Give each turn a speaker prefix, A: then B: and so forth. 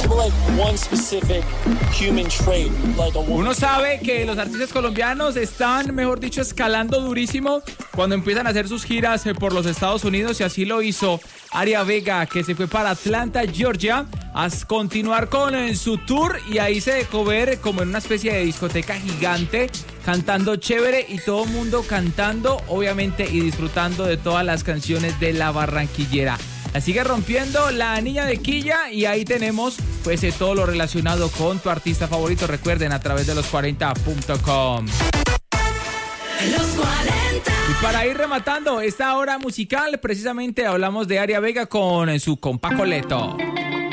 A: Uno sabe que los artistas colombianos están, mejor dicho, escalando durísimo cuando empiezan a hacer sus giras por los Estados Unidos, y así lo hizo Aria Vega, que se fue para Atlanta, Georgia, a continuar con su tour, y ahí se dejó ver como en una especie de discoteca gigante, cantando chévere y todo el mundo cantando, obviamente, y disfrutando de todas las canciones de la barranquillera. La sigue rompiendo la niña de Quilla, y ahí tenemos pues todo lo relacionado con tu artista favorito. Recuerden, a través de los40.com.
B: Los 40.
A: Y para ir rematando esta hora musical, precisamente hablamos de Aria Vega con su compa Coleto.